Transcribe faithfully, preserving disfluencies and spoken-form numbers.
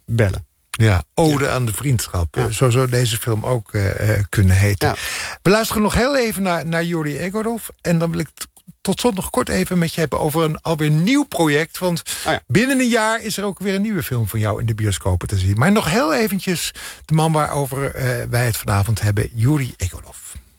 bellen. Ja, ode ja. aan de vriendschap. Ja. Zo zou deze film ook uh, kunnen heten. Ja. We luisteren nog heel even naar, naar Juri Egorov. En dan wil ik t- tot slot nog kort even met je hebben over een alweer nieuw project. Want oh ja. binnen een jaar is er ook weer een nieuwe film van jou in de bioscopen te zien. Maar nog heel eventjes de man waarover uh, wij het vanavond hebben, Juri Egorov.